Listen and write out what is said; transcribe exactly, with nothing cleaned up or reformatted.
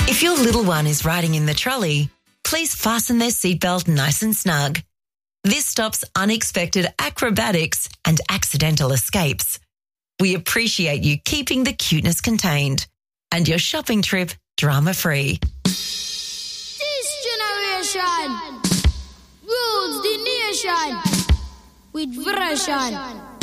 If your little one is riding in the trolley, please fasten their seatbelt nice and snug. This stops unexpected acrobatics and accidental escapes. We appreciate you keeping the cuteness contained and your shopping trip drama-free. This generation rules the nation with version.